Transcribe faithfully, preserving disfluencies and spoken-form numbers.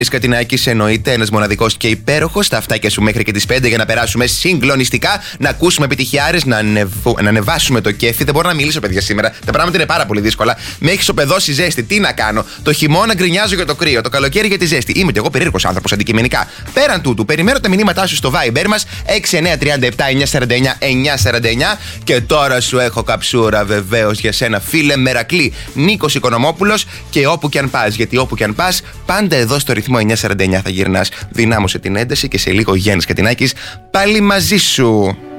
Κατινάκης, εννοείται, ένας μοναδικός και υπέροχος. Τα αυτάκια σου μέχρι και τις πέντε για να περάσουμε συγκλονιστικά, να ακούσουμε επιτυχιάρες, να, ανεβ... να ανεβάσουμε το κέφι. Δεν μπορώ να μιλήσω, παιδιά, σήμερα. Τα πράγματα είναι πάρα πολύ δύσκολα. Με έχει σοπεδώσει ζέστη. Τι να κάνω. Το χειμώνα γκρινιάζω για το κρύο. Το καλοκαίρι για τη ζέστη. Είμαι κι εγώ περίεργος άνθρωπος αντικειμενικά. Πέραν τούτου, περιμένω τα μηνύματά σου στο Viber μας έξι εννιά τρία επτά εννιά τέσσερα εννιά εννιά τέσσερα εννιά. Και τώρα σου έχω καψούρα βεβαίως για σένα, φίλε Μερακλή. Νίκος Οικονομόπουλος και όπου κι αν πας. Γιατί όπου κι αν πας, πάντα εδώ στο ρυθμό εννιά σαράντα εννιά θα γυρνάς. Δυνάμωσε την ένταση και σε λίγο Γιάννης Κατινάκης πάλι μαζί σου.